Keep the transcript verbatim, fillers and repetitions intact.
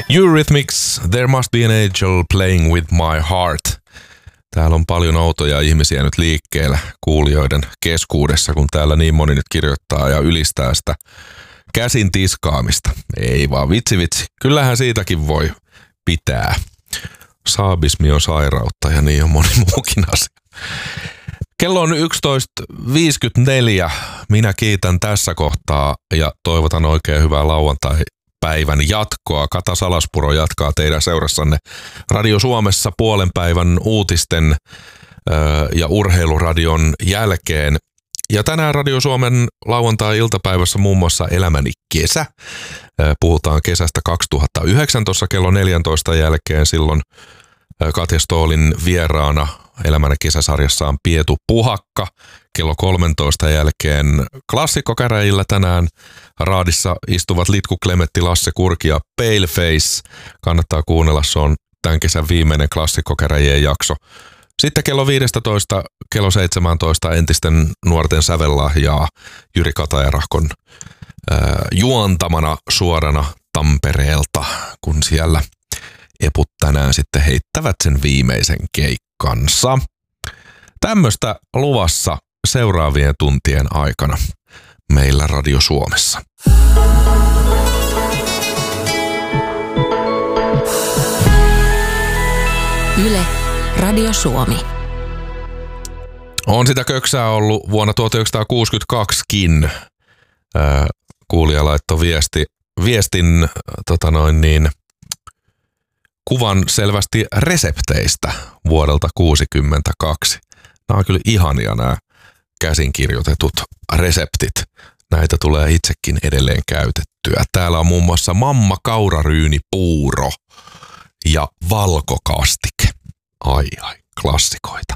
Eurythmics, There Must Be an Angel Playing With My Heart. Täällä on paljon outoja ihmisiä nyt liikkeellä kuulijoiden keskuudessa, kun täällä niin moni nyt kirjoittaa ja ylistää sitä käsin tiskaamista. Ei vaan vitsi vitsi, kyllähän siitäkin voi pitää. Saabismi on sairautta ja niin on moni muukin asia. Kello on yksitoista viisikymmentäneljä. Minä kiitän tässä kohtaa ja toivotan oikein hyvää lauantai-päivän jatkoa. Kata Salaspuro jatkaa teidän seurassanne Radio Suomessa puolen päivän uutisten ö, ja urheiluradion jälkeen. Ja tänään Radio Suomen lauantai-iltapäivässä muun muassa Elämäni kesä. Puhutaan kesästä kaksituhattayhdeksäntoista kello neljäntoista jälkeen. Silloin Katja Stoolin vieraana Elämäni kesäsarjassa on Pietu Puhakka. Kello kolmentoista jälkeen klassikkokäräjillä tänään raadissa istuvat Litku Klemetti, Lasse Kurki ja Paleface. Kannattaa kuunnella, se on tämän kesän viimeinen klassikkokäräjien jakso. Sitten kello viisitoista, kello seitsemäntoista entisten nuorten sävellahjaa Jyri Katajarahkon ää, juontamana suorana Tampereelta, kun siellä eput tänään sitten heittävät sen viimeisen keikkansa. Tämmöistä luvassa seuraavien tuntien aikana meillä Radio Suomessa. Yle Radio Suomi. On sitä köksää ollut vuonna tuhatyhdeksänsataakuusikymmentäkaksikin. Ää, kuulija laittoi viesti, viestin tota noin niin, kuvan selvästi resepteistä vuodelta kuusikymmentäkaksi. Nämä on kyllä ihania nämä käsinkirjoitetut reseptit. Näitä tulee itsekin edelleen käytettyä. Täällä on muun muassa mamma kauraryyni puuro ja valkokastike. Ai ai, klassikoita.